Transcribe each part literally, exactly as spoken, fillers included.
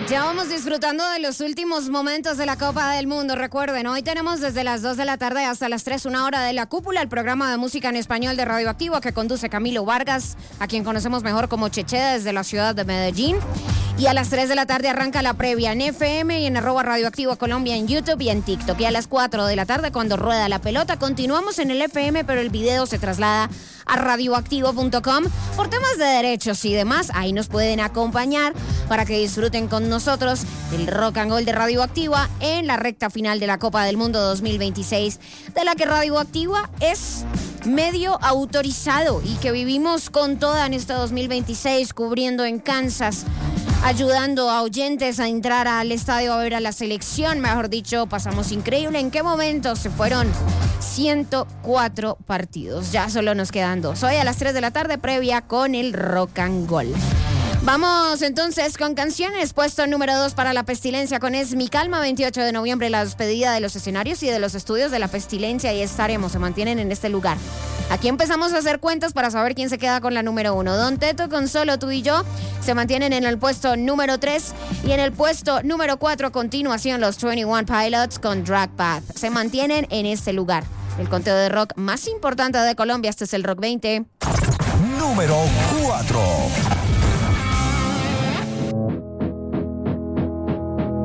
Ya vamos disfrutando de los últimos momentos de la Copa del Mundo. Recuerden, hoy tenemos desde las dos de la tarde hasta las tres una hora de La Cúpula, el programa de música en español de Radioactivo que conduce Camilo Vargas, a quien conocemos mejor como Cheche desde la ciudad de Medellín. Y a las tres de la tarde arranca la previa en F M y en arroba Radioactivo Colombia en YouTube y en TikTok. Y a las cuatro de la tarde, cuando rueda la pelota, continuamos en el F M, pero el video se traslada a radioactivo punto com por temas de derechos y demás. Ahí nos pueden acompañar para que disfruten con nosotros del Rock and Roll de Radioactiva en la recta final de la Copa del Mundo dos mil veintiséis, de la que Radioactiva es medio autorizado y que vivimos con toda en este dos mil veintiséis, cubriendo en Kansas, ayudando a oyentes a entrar al estadio a ver a la selección. Mejor dicho, pasamos increíble. ¿En qué momento se fueron ciento cuatro partidos? Ya solo nos quedan dos. Hoy a las tres de la tarde, previa con el Rock and Roll. Vamos entonces con canciones. Puesto número dos para La Pestilencia con Es Mi Calma. veintiocho de noviembre, la despedida de los escenarios y de los estudios de La Pestilencia, y estaremos, se mantienen en este lugar. Aquí empezamos a hacer cuentas para saber quién se queda con la número uno. Don Teto con Solo Tú y Yo se mantienen en el puesto número tres, y en el puesto número cuatro a continuación los veintiuno Pilots con Drag Path. Se mantienen en este lugar. El conteo de rock más importante de Colombia, este es el Rock veinte. Número cuatro.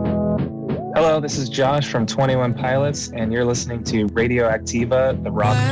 Hello, this is Josh from twenty-one Pilots, and you're listening to Radioactiva, the rock